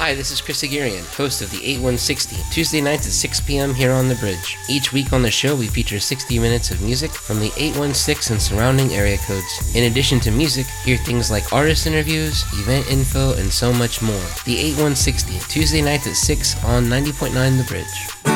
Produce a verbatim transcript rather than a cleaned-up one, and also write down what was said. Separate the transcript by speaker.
Speaker 1: Hi, this is Chris Aguirre, host of the eight one sixty, Tuesday nights at six p.m. here on The Bridge. Each week on the show, we feature sixty minutes of music from the eight one six and surrounding area codes. In addition to music, hear things like artist interviews, event info, and so much more. The eight one sixty, Tuesday nights at six on ninety point nine The Bridge.